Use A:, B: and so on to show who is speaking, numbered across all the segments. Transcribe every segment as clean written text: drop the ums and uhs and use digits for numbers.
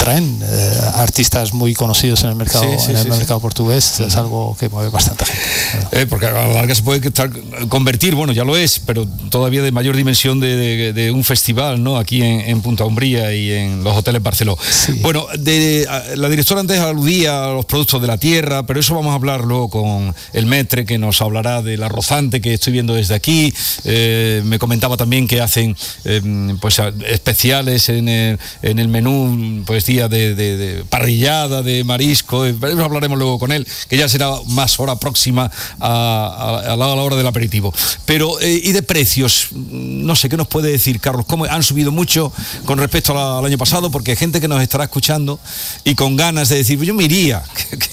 A: traen artistas muy conocidos en el mercado, mercado portugués. Es algo que mueve bastante gente.
B: Porque a la larga se puede convertir, bueno, ya lo es, pero todavía de mayor dimensión de un festival, ¿no? Aquí en Punta Umbría y en los hoteles Barceló. Sí. Bueno, la directora antes aludía a los productos de la tierra, pero eso vamos a hablarlo con el Metre, que nos hablará de la rozante que estoy viendo desde aquí. Me comentaba también que hacen pues especiales en el menú, pues día de parrillada, de marisco. Eso hablaremos luego con él, que ya será más hora próxima a la hora del aperitivo. Pero, y de precios, no sé, ¿qué nos puede decir, Carlos? ¿Cómo han subido mucho con respecto al año pasado? Porque hay gente que nos estará escuchando y con ganas de decir, yo me iría.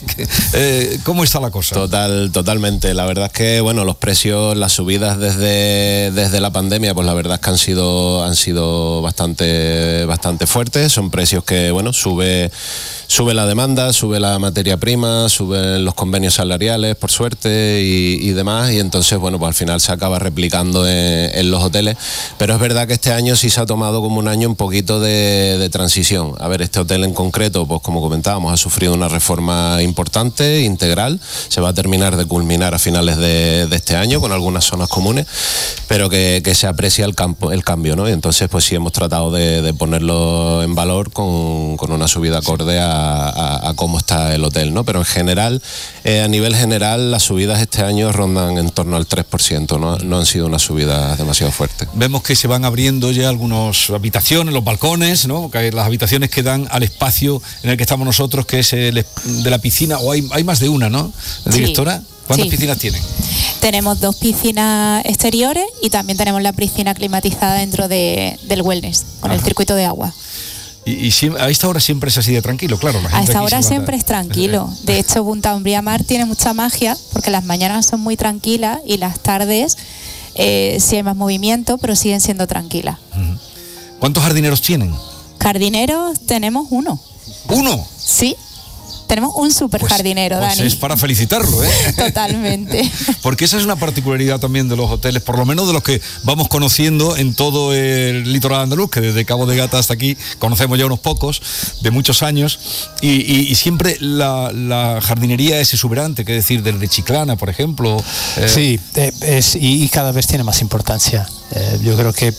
B: ¿Cómo está la cosa?
C: Totalmente. La verdad es que, bueno, los precios, las subidas desde la pandemia, pues la verdad es que han sido bastante fuertes. Son precios que, bueno, sube la demanda, sube la materia prima, suben los convenios salariales, por suerte, y demás, y entonces, bueno, pues al final se acaba replicando en los hoteles. Pero es verdad que este año sí se ha tomado como un año un poquito de transición. A ver, este hotel en concreto, pues como comentábamos, ha sufrido una reforma importante, integral. Se va a terminar de culminar a finales de este año con algunas zonas comunes, pero que se aprecia el cambio, ¿no? Y entonces, pues sí hemos tratado de ponerlo en valor con una subida acorde a cómo está el hotel, ¿no? Pero en general, a nivel general, las subidas este año rondan en torno al 3%, no han sido unas subidas demasiado fuertes.
B: Vemos que se van abriendo ya algunas habitaciones, los balcones, ¿no? Que las habitaciones que dan al espacio en el que estamos nosotros, que es el de la piscina, o hay más de una, ¿no? Directora, ¿cuántas piscinas tienen?
D: Tenemos 2 piscinas exteriores y también tenemos la piscina climatizada dentro del wellness, con el circuito de agua.
B: Y a esta hora siempre es así de tranquilo, claro.
D: A esta hora siempre es tranquilo. De hecho, Punta Umbría Mar tiene mucha magia, porque las mañanas son muy tranquilas y las tardes sí hay más movimiento, pero siguen siendo tranquilas.
B: ¿Cuántos jardineros tienen?
D: Jardineros tenemos 1.
B: ¿1?
D: Sí. Tenemos un súper jardinero,
B: pues
D: Dani.
B: Es para felicitarlo, ¿eh?
D: Totalmente.
B: Porque esa es una particularidad también de los hoteles, por lo menos de los que vamos conociendo en todo el litoral andaluz, que desde Cabo de Gata hasta aquí conocemos ya unos pocos, de muchos años, y siempre la jardinería es exuberante, que decir, del de Chiclana, por ejemplo.
A: Sí, y cada vez tiene más importancia. Yo creo que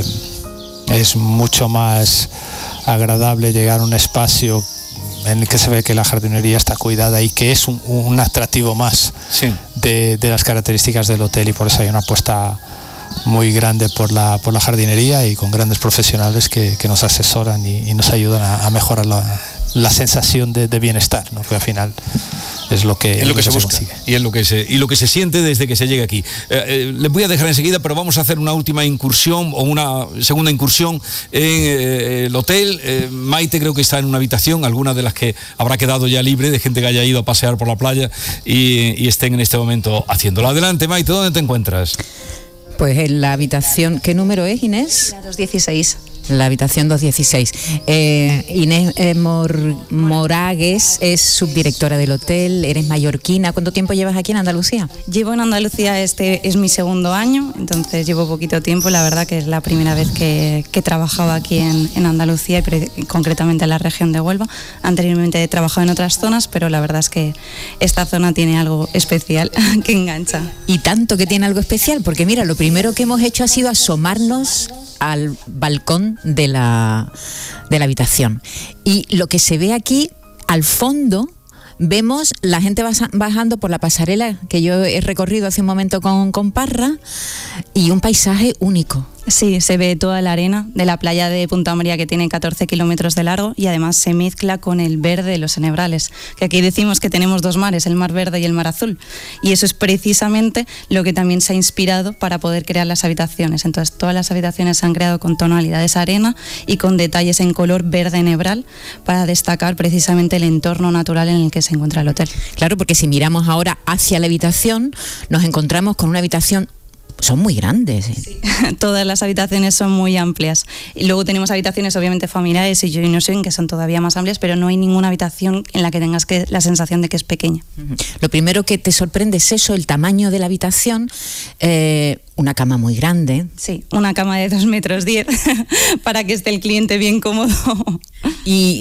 A: es mucho más agradable llegar a un espacio en el que se ve que la jardinería está cuidada y que es un atractivo más de las características del hotel, y por eso hay una apuesta muy grande por la jardinería, y con grandes profesionales que nos asesoran y nos ayudan a mejorar la sensación de bienestar, ¿no? Que al final es lo que
B: se busca consigue. Y es lo que se siente desde que se llega aquí. Les voy a dejar enseguida, pero vamos a hacer una última incursión o una segunda incursión en el hotel. Maite creo que está en una habitación, alguna de las que habrá quedado ya libre, de gente que haya ido a pasear por la playa y estén en este momento haciéndolo. Adelante, Maite, ¿dónde te encuentras?
E: Pues en la habitación, ¿qué número es, Inés?
F: La 216.
E: La habitación 216. Inés Moragues es subdirectora del hotel, eres mallorquina. ¿Cuánto tiempo llevas aquí en Andalucía?
F: Llevo en Andalucía, este es mi segundo año, entonces llevo poquito tiempo. La verdad que es la primera vez que he trabajado aquí en Andalucía, y concretamente en la región de Huelva. Anteriormente he trabajado en otras zonas, pero la verdad es que esta zona tiene algo especial que engancha.
E: Y tanto que tiene algo especial, porque mira, lo primero que hemos hecho ha sido asomarnos al balcón de la habitación, y lo que se ve aquí al fondo, vemos la gente bajando por la pasarela que yo he recorrido hace un momento con Parra, y un paisaje único.
F: Sí, se ve toda la arena de la playa de Punta Umbría, que tiene 14 kilómetros de largo, y además se mezcla con el verde de los enebrales, que aquí decimos que tenemos 2 mares, el mar verde y el mar azul, y eso es precisamente lo que también se ha inspirado para poder crear las habitaciones. Entonces todas las habitaciones se han creado con tonalidades arena y con detalles en color verde enebral, para destacar precisamente el entorno natural en el que se encuentra el hotel.
E: Claro, porque si miramos ahora hacia la habitación, nos encontramos con una habitación. Son muy grandes.
F: Sí, todas las habitaciones son muy amplias. Y luego tenemos habitaciones obviamente familiares y Join que son todavía más amplias, pero no hay ninguna habitación en la que tengas la sensación de que es pequeña.
E: Lo primero que te sorprende es eso, el tamaño de la habitación. Una cama muy grande.
F: Sí, una cama de 2,10 metros para que esté el cliente bien cómodo.
E: Y